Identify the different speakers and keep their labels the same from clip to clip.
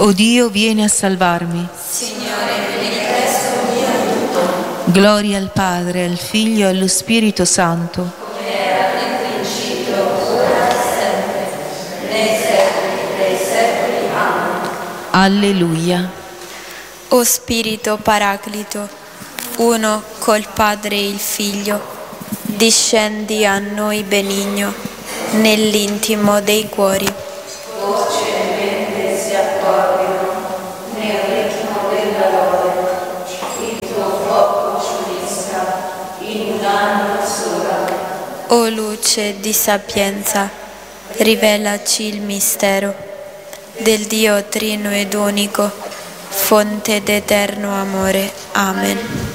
Speaker 1: O Dio, vieni a salvarmi.
Speaker 2: Signore, vieni presto, mio aiuto.
Speaker 1: Gloria al Padre, al Figlio e allo Spirito Santo.
Speaker 2: Come era nel principio, ora e sempre, nei secoli dei secoli. Amen.
Speaker 1: Alleluia.
Speaker 3: O Spirito Paraclito, uno col Padre e il Figlio, discendi a noi benigno nell'intimo dei cuori.
Speaker 2: Voce e mente si accorgono nel ritmo della lode, il tuo fuoco giurisca in un'anima sola.
Speaker 3: O luce di sapienza, rivelaci il mistero del Dio trino ed unico, fonte d'eterno amore. Amen.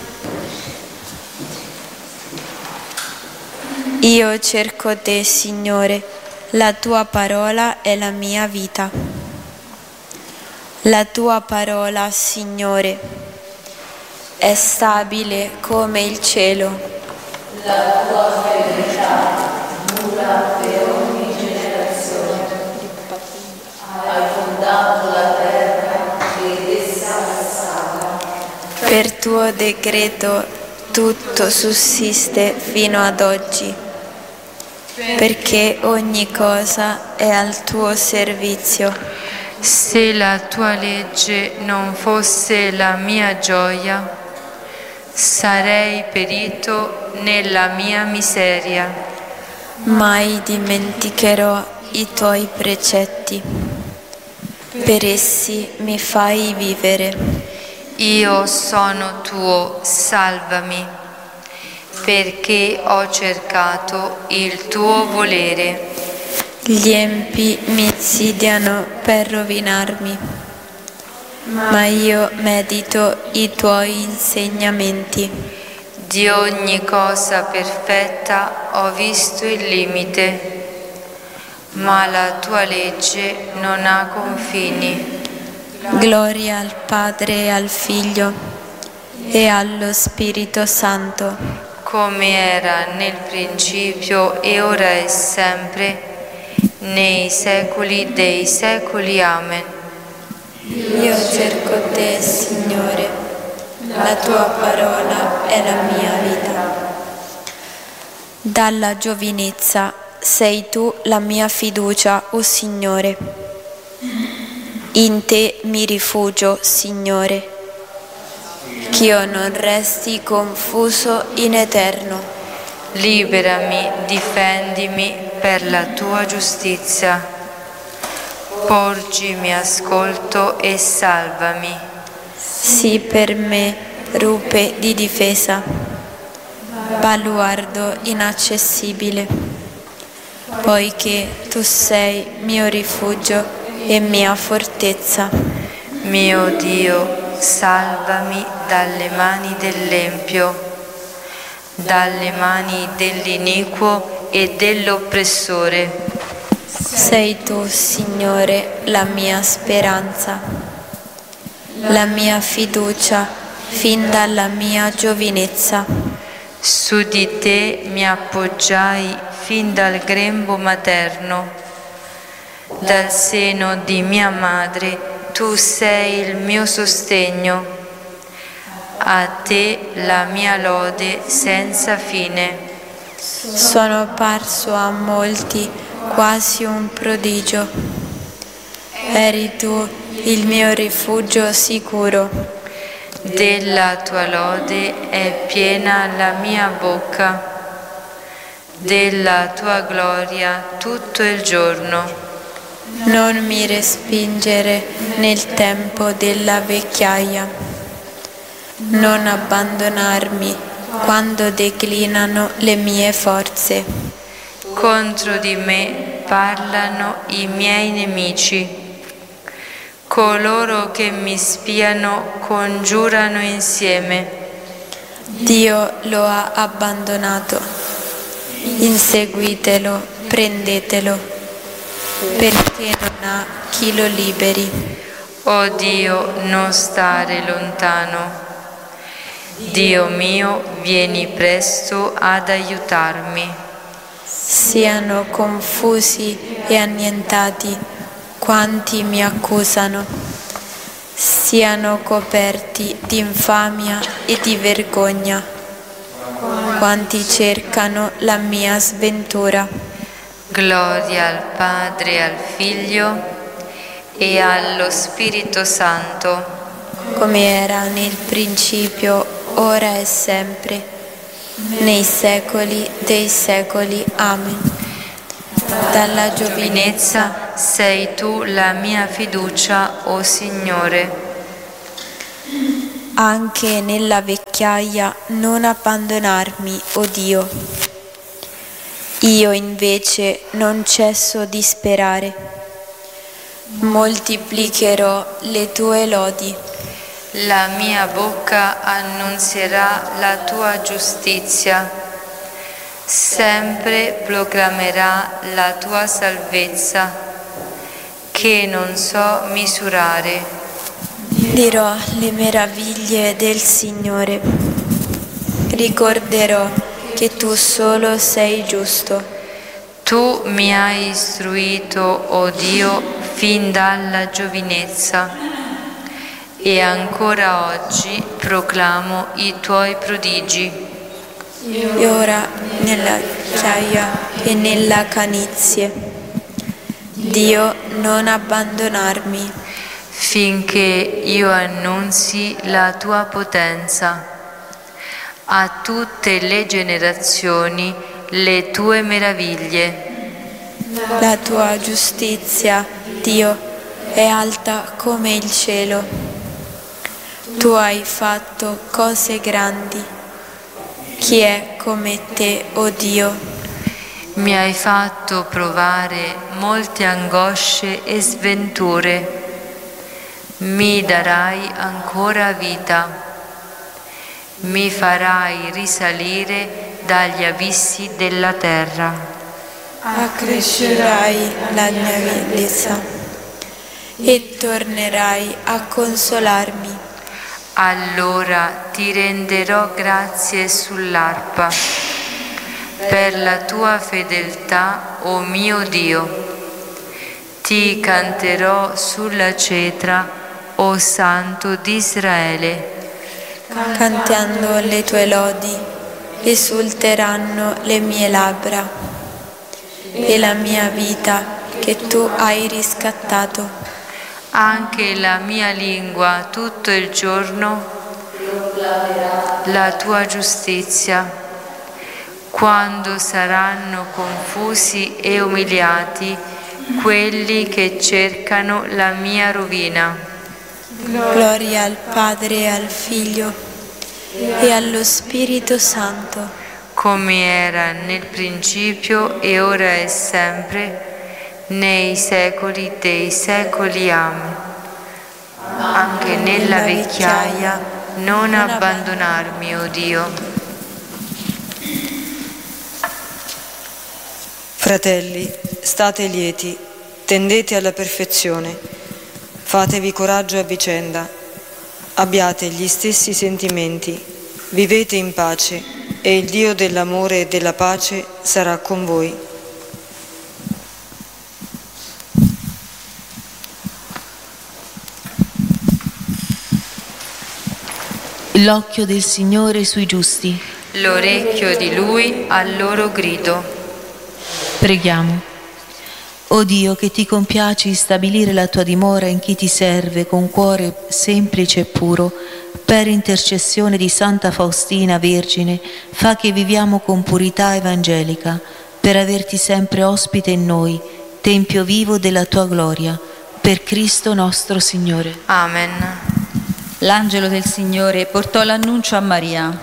Speaker 3: Io cerco te, Signore, la tua parola è la mia vita. La tua parola, Signore, è stabile come il cielo.
Speaker 2: La tua verità dura per ogni generazione. Hai fondato la terra ed essa è salva.
Speaker 3: Per tuo decreto tutto sussiste fino ad oggi, perché ogni cosa è al tuo servizio.
Speaker 4: Se la tua legge non fosse la mia gioia, sarei perito nella mia miseria.
Speaker 3: Mai dimenticherò i tuoi precetti, per essi mi fai vivere.
Speaker 4: Io sono tuo, salvami, perché ho cercato il tuo volere.
Speaker 3: Gli empi mi insidiano per rovinarmi, ma io medito i tuoi insegnamenti.
Speaker 4: Di ogni cosa perfetta ho visto il limite, ma la tua legge non ha confini.
Speaker 3: Gloria al Padre e al Figlio e allo Spirito Santo,
Speaker 4: come era nel principio e ora e sempre, nei secoli dei secoli. Amen.
Speaker 3: Io cerco te, Signore, la tua parola è la mia vita. Dalla giovinezza sei tu la mia fiducia, o Signore. In te mi rifugio, Signore, ch'io non resti confuso in eterno.
Speaker 4: Liberami, difendimi per la tua giustizia. Porgimi ascolto e salvami.
Speaker 3: Sii per me rupe di difesa, baluardo inaccessibile, poiché tu sei mio rifugio e mia fortezza.
Speaker 4: Mio Dio, salvami dalle mani dell'empio, dalle mani dell'iniquo e dell'oppressore.
Speaker 3: Sei tu, Signore, la mia speranza, la mia fiducia fin dalla mia giovinezza.
Speaker 4: Su di te mi appoggiai fin dal grembo materno. Dal seno di mia madre tu sei il mio sostegno. A te la mia lode senza fine.
Speaker 3: Sono parso a molti quasi un prodigio. Eri tu il mio rifugio sicuro.
Speaker 4: Della tua lode è piena la mia bocca, della tua gloria tutto il giorno.
Speaker 3: Non mi respingere nel tempo della vecchiaia, non abbandonarmi quando declinano le mie forze.
Speaker 4: Contro di me parlano i miei nemici. Coloro che mi spiano congiurano insieme.
Speaker 3: Dio lo ha abbandonato. Inseguitelo, prendetelo, perché non ha chi lo liberi.
Speaker 4: O Dio, non stare lontano. Dio mio, vieni presto ad aiutarmi.
Speaker 3: Siano confusi e annientati quanti mi accusano. siano coperti di infamia e di vergogna quanti cercano la mia sventura.
Speaker 4: Gloria al Padre e al Figlio e allo Spirito Santo,
Speaker 3: come era nel principio, ora e sempre, nei secoli dei secoli. Amen. Dalla
Speaker 4: giovinezza sei tu la mia fiducia, o Signore.
Speaker 3: Anche nella vecchiaia non abbandonarmi, o Dio. Io invece non cesso di sperare. Moltiplicherò le tue lodi.
Speaker 4: La mia bocca annunzierà la tua giustizia. Sempre proclamerà la tua salvezza, che non so misurare.
Speaker 3: Dirò le meraviglie del Signore. Ricorderò che tu solo sei giusto.
Speaker 4: Tu mi hai istruito, o Dio, fin dalla giovinezza, e ancora oggi proclamo i tuoi prodigi.
Speaker 3: E ora nella vecchiaia e nella canizie, Dio, non abbandonarmi,
Speaker 4: finché io annunzi la tua potenza, a tutte le generazioni le tue meraviglie.
Speaker 3: La tua giustizia, Dio, è alta come il cielo. Tu hai fatto cose grandi. Chi è come te, o Dio?
Speaker 4: Mi hai fatto provare molte angosce e sventure. Mi darai ancora vita. Mi farai risalire dagli abissi della terra.
Speaker 3: Accrescerai la mia bellezza e tornerai a consolarmi.
Speaker 4: Allora ti renderò grazie sull'arpa per la tua fedeltà, o mio Dio. Ti canterò sulla cetra, o Santo di Israele.
Speaker 3: Cantando le tue lodi, esulteranno le mie labbra e la mia vita che tu hai riscattato.
Speaker 4: Anche la mia lingua tutto il giorno la tua giustizia, quando saranno confusi e umiliati quelli che cercano la mia rovina.
Speaker 3: Gloria al Padre e al Figlio e allo Spirito Santo,
Speaker 4: come era nel principio e ora e sempre, nei secoli dei secoli. Amen. Anche nella vecchiaia non abbandonarmi, o Dio.
Speaker 5: Fratelli, state lieti, tendete alla perfezione, fatevi coraggio a vicenda, abbiate gli stessi sentimenti, vivete in pace e il Dio dell'amore e della pace sarà con voi.
Speaker 1: L'occhio del Signore sui giusti.
Speaker 4: L'orecchio di Lui al loro grido.
Speaker 1: Preghiamo. O Dio, che ti compiaci stabilire la tua dimora in chi ti serve con cuore semplice e puro, per intercessione di Santa Faustina Vergine, fa che viviamo con purità evangelica, per averti sempre ospite in noi, tempio vivo della tua gloria, per Cristo nostro Signore.
Speaker 4: Amen.
Speaker 6: L'angelo del Signore portò l'annuncio a Maria.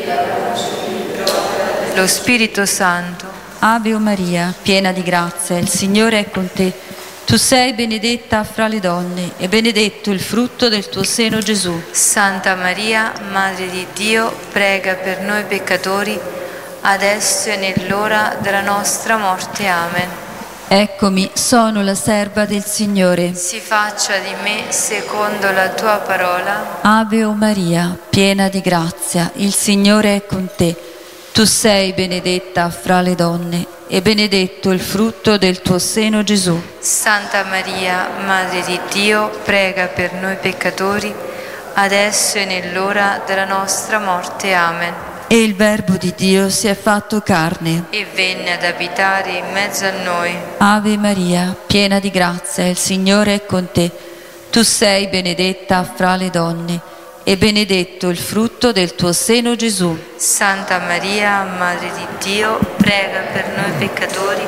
Speaker 4: Lo Spirito Santo.
Speaker 6: Ave Maria, piena di grazia, il Signore è con te. Tu sei benedetta fra le donne e benedetto il frutto del tuo seno, Gesù.
Speaker 4: Santa Maria, Madre di Dio, prega per noi peccatori, adesso e nell'ora della nostra morte. Amen.
Speaker 6: Eccomi, sono la serva del Signore.
Speaker 4: Si faccia di me secondo la tua parola.
Speaker 6: Ave Maria, piena di grazia, il Signore è con te. Tu sei benedetta fra le donne e benedetto il frutto del tuo seno, Gesù.
Speaker 4: Santa Maria, Madre di Dio, prega per noi peccatori, adesso e nell'ora della nostra morte. Amen.
Speaker 6: E il Verbo di Dio si è fatto carne
Speaker 4: E venne ad abitare in mezzo a noi.
Speaker 6: Ave Maria, piena di grazia, il Signore è con te. Tu sei benedetta fra le donne, e benedetto il frutto del tuo seno, Gesù.
Speaker 4: Santa Maria, Madre di Dio, prega per noi peccatori,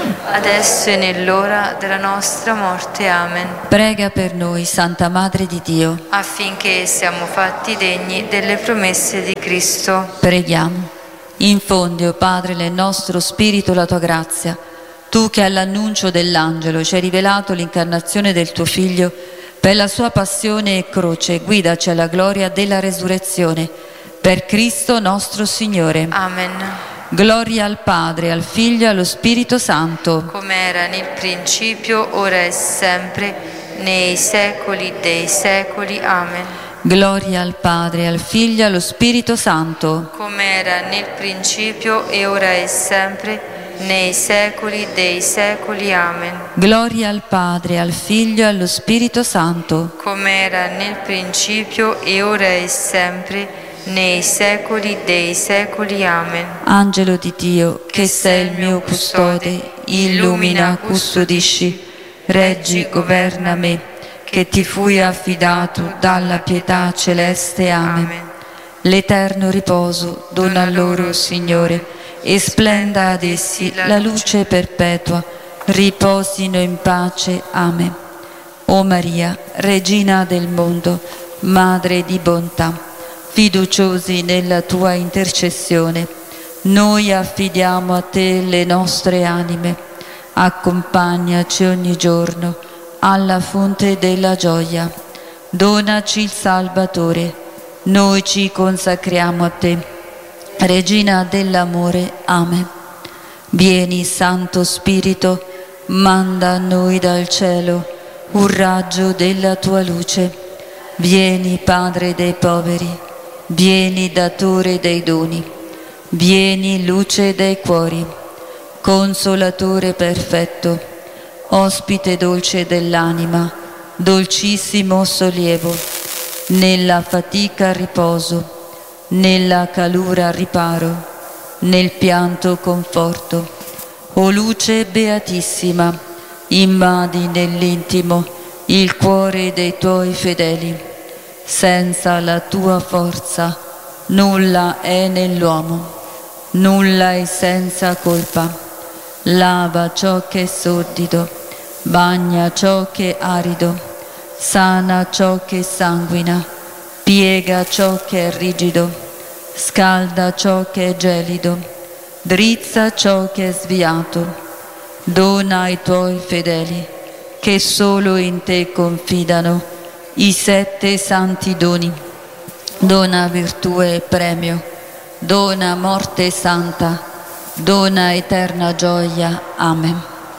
Speaker 4: adesso e nell'ora della nostra morte. Amen.
Speaker 6: Prega per noi, Santa Madre di Dio.
Speaker 4: Affinché siamo fatti degni delle promesse di Cristo.
Speaker 6: Preghiamo. Infondi, o Padre, nel nostro spirito la tua grazia. Tu che all'annuncio dell'angelo ci hai rivelato l'incarnazione del tuo Figlio, per la sua passione e croce, guidaci alla gloria della resurrezione. Per Cristo nostro Signore.
Speaker 4: Amen.
Speaker 6: Gloria al Padre, al Figlio e allo Spirito Santo.
Speaker 4: Come era nel principio, ora e sempre, nei secoli dei secoli. Amen.
Speaker 6: Gloria al Padre, al Figlio e allo Spirito Santo.
Speaker 4: Come era nel principio, e ora e sempre, nei secoli dei secoli. Amen.
Speaker 6: Gloria al Padre, al Figlio e allo Spirito Santo.
Speaker 4: Come era nel principio, e ora e sempre, nei secoli dei secoli. Amen.
Speaker 6: Angelo di Dio, che sei il mio custode, illumina, custodisci, reggi, governa me, che ti fui affidato dalla pietà celeste. Amen. L'eterno riposo dona a loro, Signore, e splenda ad essi la luce perpetua. Riposino in pace. Amen. O Maria, Regina del mondo, Madre di bontà, fiduciosi nella tua intercessione, noi affidiamo a te le nostre anime. Accompagnaci ogni giorno alla fonte della gioia. Donaci il Salvatore. Noi ci consacriamo a te, Regina dell'amore. Amen. Vieni, Santo Spirito, manda a noi dal cielo un raggio della tua luce. Vieni, Padre dei poveri, vieni, Datore dei doni, vieni, luce dei cuori, Consolatore perfetto, ospite dolce dell'anima, dolcissimo sollievo, nella fatica riposo, nella calura riparo, nel pianto conforto. O luce beatissima, invadi nell'intimo il cuore dei tuoi fedeli. Senza la tua forza nulla è nell'uomo, nulla è senza colpa. Lava ciò che è sordido, bagna ciò che è arido, sana ciò che sanguina, piega ciò che è rigido, scalda ciò che è gelido, drizza ciò che è sviato. Dona ai tuoi fedeli, che solo in te confidano, i 7 santi doni. Dona virtù e premio, dona morte santa, dona eterna gioia. Amen.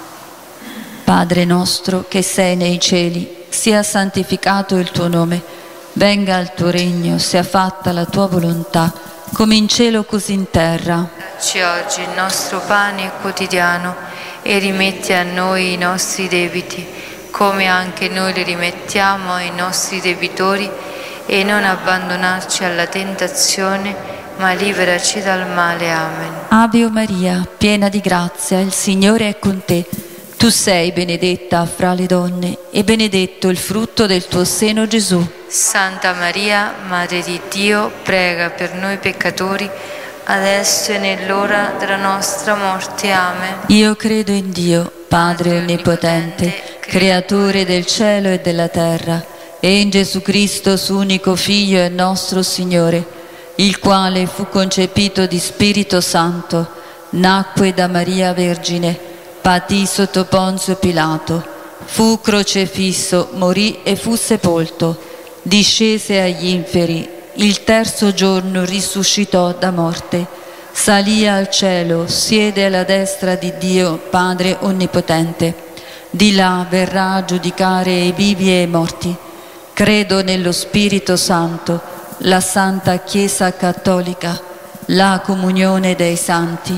Speaker 6: Padre nostro che sei nei cieli, sia santificato il tuo nome, venga il tuo regno, sia fatta la tua volontà, come in cielo così in terra.
Speaker 4: Dacci oggi il nostro pane quotidiano e rimetti a noi i nostri debiti, come anche noi li rimettiamo ai nostri debitori, e non abbandonarci alla tentazione, ma liberaci dal male. Amen.
Speaker 6: Ave Maria, piena di grazia, il Signore è con te. Tu sei benedetta fra le donne, e benedetto il frutto del tuo seno, Gesù.
Speaker 4: Santa Maria, Madre di Dio, prega per noi peccatori, adesso e nell'ora della nostra morte. Amen.
Speaker 6: Io credo in Dio, Padre Onnipotente, Creatore del cielo e della terra, e in Gesù Cristo, suo unico Figlio e nostro Signore, il quale fu concepito di Spirito Santo, nacque da Maria Vergine, patì sotto Ponzio Pilato, fu crocefisso, morì e fu sepolto, discese agli inferi, il terzo giorno risuscitò da morte, salì al cielo, siede alla destra di Dio Padre Onnipotente. Di là verrà a giudicare i vivi e i morti. Credo nello Spirito Santo, la Santa Chiesa Cattolica, la comunione dei santi,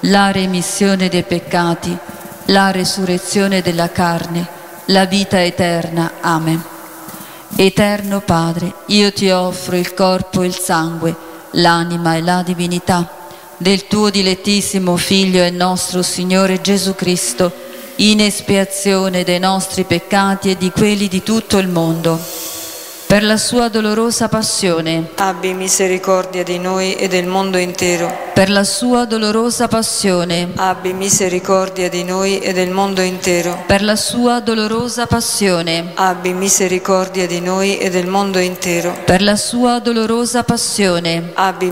Speaker 6: la remissione dei peccati, la resurrezione della carne, la vita eterna. Amen. Eterno Padre, io ti offro il corpo e il sangue, l'anima e la divinità del tuo dilettissimo Figlio e nostro Signore Gesù Cristo, in espiazione dei nostri peccati e di quelli di tutto il mondo. Per la sua dolorosa passione,
Speaker 5: abbi misericordia di noi e del mondo intero.
Speaker 6: per la sua dolorosa passione,
Speaker 5: Abbi misericordia di noi e del mondo intero.
Speaker 6: per la sua dolorosa passione,
Speaker 5: Abbi misericordia di noi e del mondo intero.
Speaker 6: per la sua dolorosa passione,
Speaker 5: Abbi